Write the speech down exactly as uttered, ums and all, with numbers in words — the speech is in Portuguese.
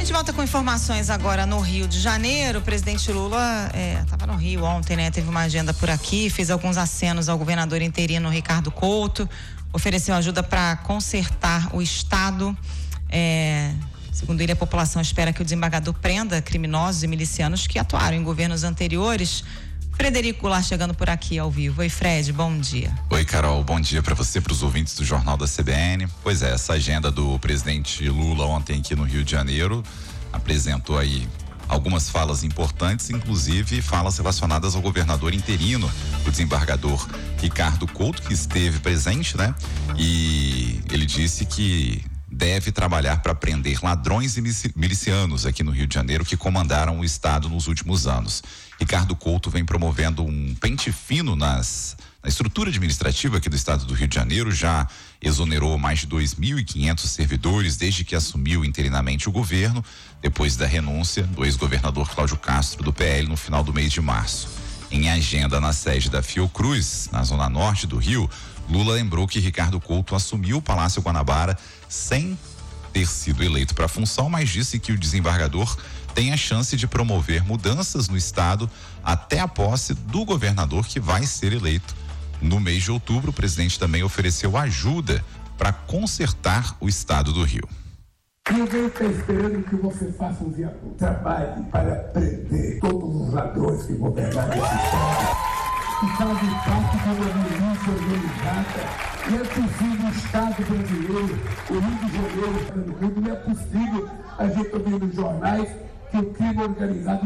gente volta com informações agora no Rio de Janeiro. O presidente Lula estava é, no Rio ontem, né? Teve uma agenda por aqui, fez alguns acenos ao governador interino Ricardo Couto, ofereceu ajuda para consertar o estado. É, segundo ele, a população espera que o desembargador prenda criminosos e milicianos que atuaram em governos anteriores. Frederico Goulart chegando por aqui ao vivo. Oi, Fred, bom dia. Oi, Carol, bom dia para você, para os ouvintes do Jornal da C B N. Pois é, essa agenda do presidente Lula ontem aqui no Rio de Janeiro apresentou aí algumas falas importantes, inclusive falas relacionadas ao governador interino, o desembargador Ricardo Couto, que esteve presente, né? E ele disse que deve trabalhar para prender ladrões e milicianos aqui no Rio de Janeiro que comandaram o estado nos últimos anos. Ricardo Couto vem promovendo um pente fino nas, na estrutura administrativa aqui do estado do Rio de Janeiro, já exonerou mais de dois mil e quinhentos servidores desde que assumiu interinamente o governo, depois da renúncia do ex-governador Cláudio Castro do P L no final do mês de março. Em agenda na sede da Fiocruz, na zona norte do Rio, Lula lembrou que Ricardo Couto assumiu o Palácio Guanabara sem ter sido eleito para a função, mas disse que o desembargador tem a chance de promover mudanças no estado até a posse do governador que vai ser eleito. No mês de outubro, o presidente também ofereceu ajuda para consertar o estado do Rio. Ninguém está esperando que você faça um trabalho para prender todos os ladrões que governaram esse estado. Que fazem parte de uma milícia organizada. E é possível o Estado brasileiro, o Rio de Janeiro, não é possível a gente ouvir nos jornais que o crime organizado